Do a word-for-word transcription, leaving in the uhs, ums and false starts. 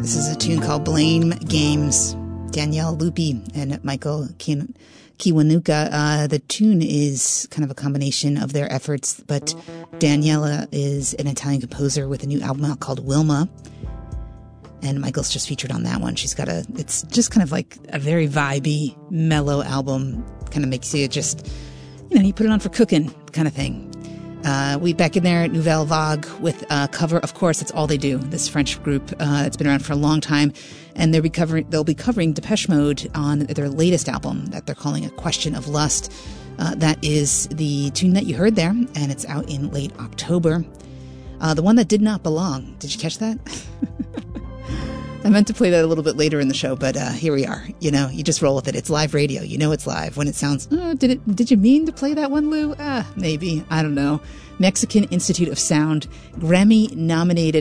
This is a tune called Blame Games. Danielle Lupi and Michael Kiwanuka. Uh, the tune is kind of a combination of their efforts, but Daniela is an Italian composer with a new album out called Wilma. And Michael's just featured on that one. She's got a, it's just kind of like a very vibey, mellow album. Kind of makes you just, you know, you put it on for cooking kind of thing. Uh, we back in there at Nouvelle Vague with a cover. Of course, it's all they do. This French group, uh, it's been around for a long time, and they'll be covering they'll be covering Depeche Mode on their latest album that they're calling A Question of Lust. Uh, that is the tune that you heard there, and it's out in late October. Uh, the one that did not belong. Did you catch that? I meant to play that a little bit later in the show, but uh, here we are. You know, you just roll with it. It's live radio. You know it's live. When it sounds, oh, did it? Did you mean to play that one, Lou? Ah, maybe. I don't know. Mexican Institute of Sound, Grammy-nominated